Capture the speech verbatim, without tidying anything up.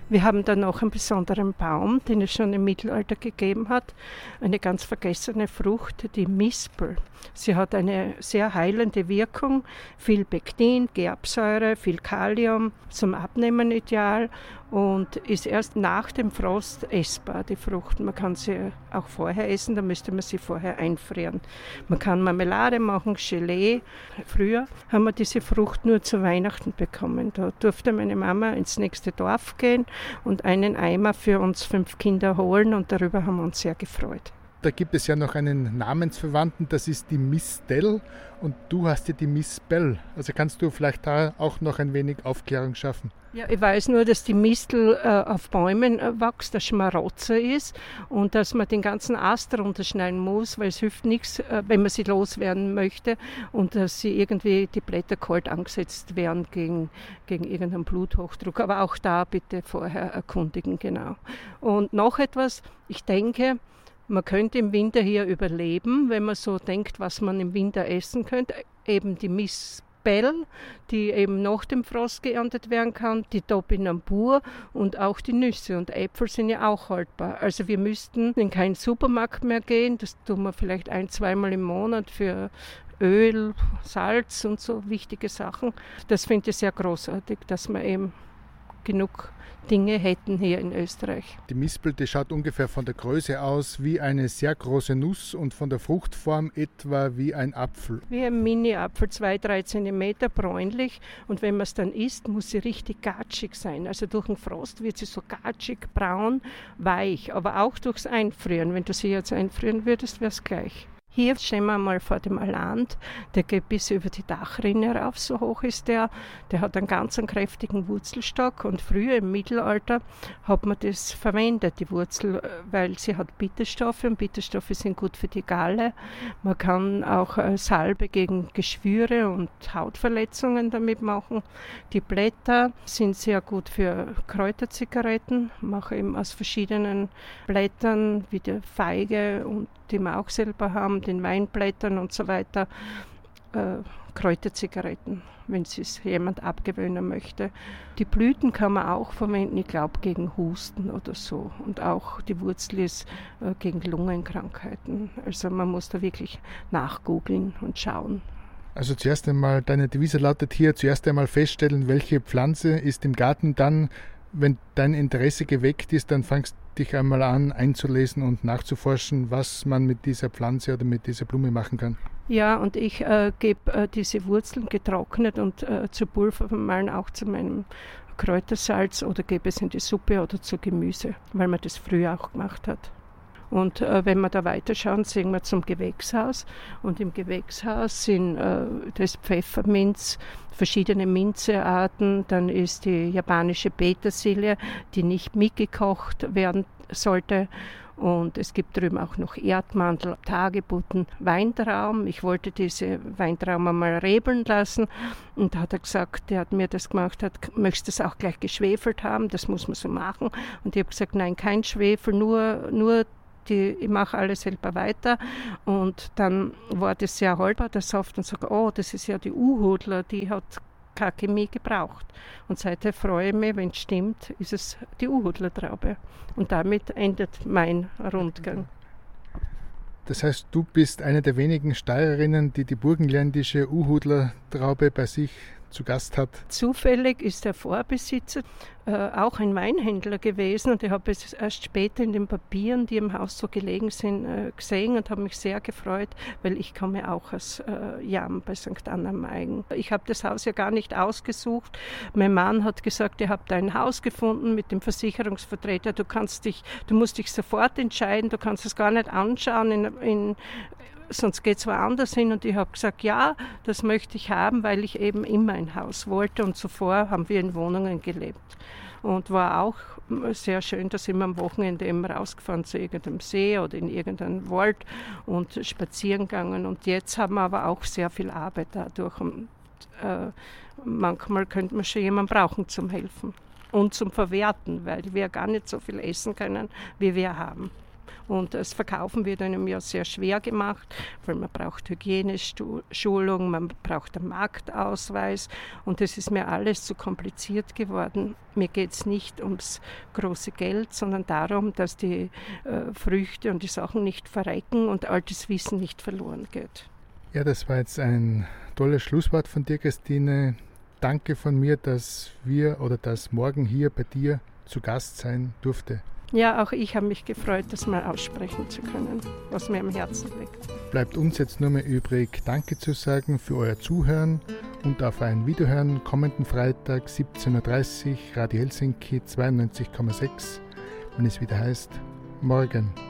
Wir haben dann noch einen besonderen Baum, den es schon im Mittelalter gegeben hat. Eine ganz vergessene Frucht, die Mispel. Sie hat eine sehr heilende Wirkung, viel Pektin, Gerbsäure, viel Kalium, zum Abnehmen ideal und ist erst nach dem Frost essbar, die Frucht. Man kann sie auch vorher essen, da müsste man sie vorher einfrieren. Man kann Marmelade machen, Gelee. Früher haben wir diese Frucht nur zu Weihnachten bekommen. Da durfte meine Mama ins nächste Dorf gehen und einen Eimer für uns fünf Kinder holen und darüber haben wir uns sehr gefreut. Da gibt es ja noch einen Namensverwandten, das ist die Mistel und du hast ja die Mispel. Also kannst du vielleicht da auch noch ein wenig Aufklärung schaffen? Ja, ich weiß nur, dass die Mistel äh, auf Bäumen äh, wächst, der Schmarotzer ist und dass man den ganzen Ast runterschneiden muss, weil es hilft nichts, äh, wenn man sie loswerden möchte und dass sie irgendwie die Blätter kalt angesetzt werden gegen, gegen irgendeinen Bluthochdruck. Aber auch da bitte vorher erkundigen, genau. Und noch etwas, ich denke, man könnte im Winter hier überleben, wenn man so denkt, was man im Winter essen könnte. Eben die Mispel, die eben nach dem Frost geerntet werden kann, die Topinambur und auch die Nüsse. Und Äpfel sind ja auch haltbar. Also wir müssten in keinen Supermarkt mehr gehen. Das tun wir vielleicht ein-, zweimal im Monat für Öl, Salz und so wichtige Sachen. Das finde ich sehr großartig, dass wir eben genug Dinge hätten hier in Österreich. Die Mispel, die schaut ungefähr von der Größe aus wie eine sehr große Nuss und von der Fruchtform etwa wie ein Apfel. Wie ein Mini-Apfel, zwei, drei Zentimeter bräunlich. Und wenn man es dann isst, muss sie richtig gatschig sein. Also durch den Frost wird sie so gatschig, braun, weich. Aber auch durchs Einfrieren. Wenn du sie jetzt einfrieren würdest, wäre es gleich. Hier stehen wir mal vor dem Aland, der geht bis über die Dachrinne rauf, so hoch ist der. Der hat einen ganz einen kräftigen Wurzelstock und früher im Mittelalter hat man das verwendet, die Wurzel, weil sie hat Bitterstoffe und Bitterstoffe sind gut für die Galle. Man kann auch Salbe gegen Geschwüre und Hautverletzungen damit machen. Die Blätter sind sehr gut für Kräuterzigaretten, mache eben aus verschiedenen Blättern wie der Feige und die wir auch selber haben, den Weinblättern und so weiter, äh, Kräuterzigaretten, wenn es jemand abgewöhnen möchte. Die Blüten kann man auch verwenden, ich glaube gegen Husten oder so. Und auch die Wurzel ist äh, gegen Lungenkrankheiten. Also man muss da wirklich nachgoogeln und schauen. Also zuerst einmal, deine Devise lautet hier, zuerst einmal feststellen, welche Pflanze ist im Garten, dann, wenn dein Interesse geweckt ist, dann fangst dich einmal an einzulesen und nachzuforschen, was man mit dieser Pflanze oder mit dieser Blume machen kann. Ja, und ich äh, gebe äh, diese Wurzeln getrocknet und äh, zu Pulver vermahlen auch zu meinem Kräutersalz oder gebe es in die Suppe oder zu Gemüse, weil man das früher auch gemacht hat. Und äh, wenn wir da weiterschauen, sehen wir zum Gewächshaus. Und im Gewächshaus sind äh, das Pfefferminz, verschiedene Minzearten. Dann ist die japanische Petersilie, die nicht mitgekocht werden sollte. Und es gibt drüben auch noch Erdmantel, Tagebutten, Weintraum. Ich wollte diese Weintraum einmal rebeln lassen. Und da hat er gesagt, der hat mir das gemacht, hat, möchtest du das auch gleich geschwefelt haben? Das muss man so machen. Und ich habe gesagt, nein, kein Schwefel, nur, nur Die, ich mache alles selber weiter und dann war das sehr haltbar, der Saft, und sage, oh, das ist ja die Uhudler, die hat keine Chemie gebraucht. Und seither freue ich mich, wenn es stimmt, ist es die Uhudler-Traube. Und damit endet mein Rundgang. Das heißt, du bist eine der wenigen Steirerinnen, die die burgenländische Uhudler-Traube bei sich zu Gast hat. Zufällig ist der Vorbesitzer äh, auch ein Weinhändler gewesen und ich habe es erst später in den Papieren, die im Haus so gelegen sind, äh, gesehen und habe mich sehr gefreut, weil ich komme auch aus äh, Jam bei Sankt Anna am Aigen. Ich habe das Haus ja gar nicht ausgesucht. Mein Mann hat gesagt, ihr habt ein Haus gefunden mit dem Versicherungsvertreter, du kannst dich, du musst dich sofort entscheiden, du kannst es gar nicht anschauen in, in sonst geht es woanders hin. Und ich habe gesagt, ja, das möchte ich haben, weil ich eben immer ein Haus wollte. Und zuvor haben wir in Wohnungen gelebt. Und war auch sehr schön, da sind wir am Wochenende eben rausgefahren zu irgendeinem See oder in irgendeinem Wald und spazieren gegangen. Und jetzt haben wir aber auch sehr viel Arbeit dadurch. Und, äh, manchmal könnte man schon jemanden brauchen zum Helfen und zum Verwerten, weil wir gar nicht so viel essen können, wie wir haben. Und das Verkaufen wird einem ja sehr schwer gemacht, weil man braucht Hygieneschulung, man braucht einen Marktausweis und das ist mir alles zu kompliziert geworden. Mir geht es nicht ums große Geld, sondern darum, dass die äh, Früchte und die Sachen nicht verrecken und altes Wissen nicht verloren geht. Ja, das war jetzt ein tolles Schlusswort von dir, Christine. Danke von mir, dass wir oder dass morgen hier bei dir zu Gast sein durfte. Ja, auch ich habe mich gefreut, das mal aussprechen zu können, was mir am Herzen liegt. Bleibt uns jetzt nur mehr übrig, Danke zu sagen für euer Zuhören und auf ein Wiederhören kommenden Freitag siebzehn Uhr dreißig, Radio Helsinki zweiundneunzig Komma sechs, wenn es wieder heißt, morgen.